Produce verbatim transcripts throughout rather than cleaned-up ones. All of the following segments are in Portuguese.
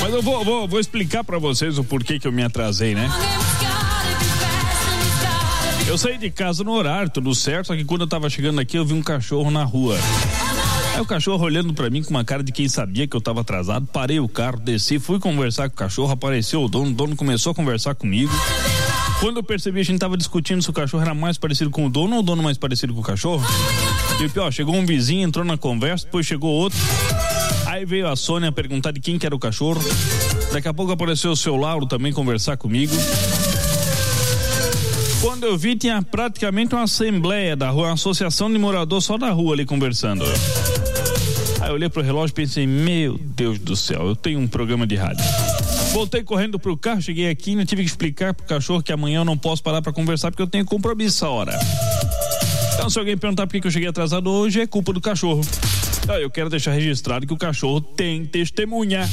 Mas eu vou, vou, vou explicar pra vocês o porquê que eu me atrasei, né? Eu saí de casa no horário, tudo certo, só que quando eu tava chegando aqui eu vi um cachorro na rua. Aí o cachorro olhando pra mim com uma cara de quem sabia que eu tava atrasado, parei o carro, desci, fui conversar com o cachorro, apareceu o dono, o dono começou a conversar comigo. Quando eu percebi, a gente tava discutindo se o cachorro era mais parecido com o dono ou o dono mais parecido com o cachorro. E pior, chegou um vizinho, entrou na conversa, depois chegou outro. Aí veio a Sônia perguntar de quem que era o cachorro. Daqui a pouco apareceu o seu Lauro também conversar comigo. Quando eu vi, tinha praticamente uma assembleia da rua, uma associação de moradores só da rua ali conversando. Aí eu olhei pro relógio e pensei, meu Deus do céu, eu tenho um programa de rádio. Voltei correndo pro carro, cheguei aqui e não tive que explicar pro cachorro que amanhã eu não posso parar pra conversar porque eu tenho compromisso essa hora. Então se alguém perguntar por que eu cheguei atrasado hoje, é culpa do cachorro. Eu quero deixar registrado que o cachorro tem testemunha.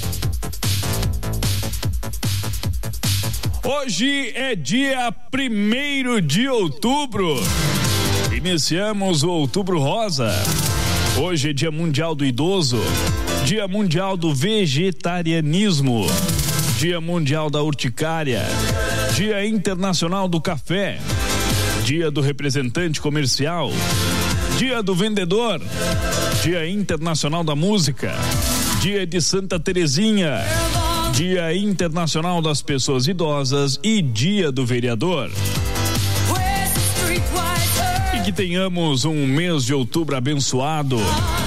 Hoje é dia primeiro de outubro. Iniciamos o Outubro Rosa. Hoje é dia mundial do idoso, dia mundial do vegetarianismo, dia mundial da urticária, dia internacional do café, dia do representante comercial, dia do vendedor, dia internacional da música, dia de Santa Terezinha, dia internacional das pessoas idosas e dia do vereador. E que tenhamos um mês de outubro abençoado,